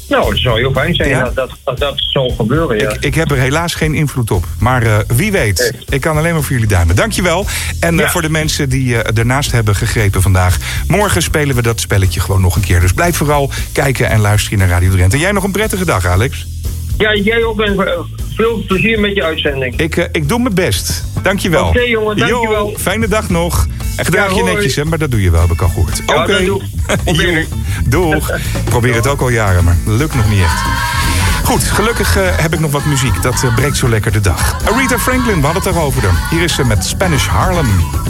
Nou, het zou heel fijn zijn Ja? dat zou gebeuren, ja. Ik heb er helaas geen invloed op. Maar wie weet. Ik kan alleen maar voor jullie duimen. Dankjewel. En voor de mensen die ernaast hebben gegrepen vandaag. Morgen spelen we dat spelletje gewoon nog een keer. Dus blijf vooral kijken en luisteren naar Radio Drenthe. En jij nog een prettige dag, Alex. Ja, jij ook. En veel plezier met je uitzending. Ik doe mijn best. Dankjewel. Oké, jongen, dankjewel. Fijne dag nog. En gedraag je hoi. netjes, hè, maar dat doe je wel, heb ik al gehoord. Ja, Oké. dat doe ik. Probeer ik. Doeg. Ik probeer het ook al jaren, maar dat lukt nog niet echt. Goed, gelukkig heb ik nog wat muziek. Dat breekt zo lekker de dag. Aretha Franklin, we hadden het erover. Hier is ze met Spanish Harlem.